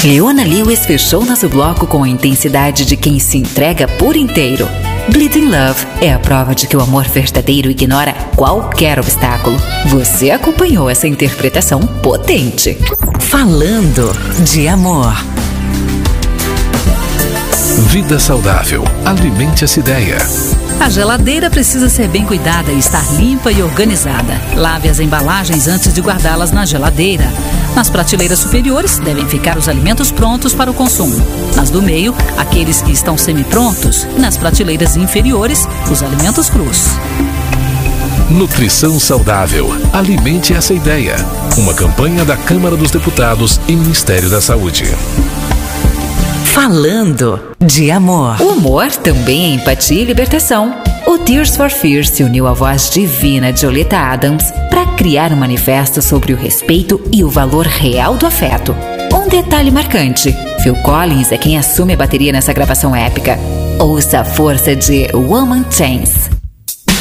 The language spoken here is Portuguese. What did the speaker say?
Leona Lewis fechou nosso bloco com a intensidade de quem se entrega por inteiro. Bleeding Love é a prova de que o amor verdadeiro ignora qualquer obstáculo. Você acompanhou essa interpretação potente. Falando de amor. Vida saudável. Alimente essa ideia. A geladeira precisa ser bem cuidada e estar limpa e organizada. Lave as embalagens antes de guardá-las na geladeira. Nas prateleiras superiores devem ficar os alimentos prontos para o consumo. Nas do meio, aqueles que estão semi-prontos. E nas prateleiras inferiores, os alimentos crus. Nutrição saudável. Alimente essa ideia. Uma campanha da Câmara dos Deputados e Ministério da Saúde. Falando de amor. O amor também é empatia e libertação. O Tears for Fears se uniu à voz divina de Oleta Adams para criar um manifesto sobre o respeito e o valor real do afeto. Um detalhe marcante: Phil Collins é quem assume a bateria nessa gravação épica. Ouça a força de Woman Chains.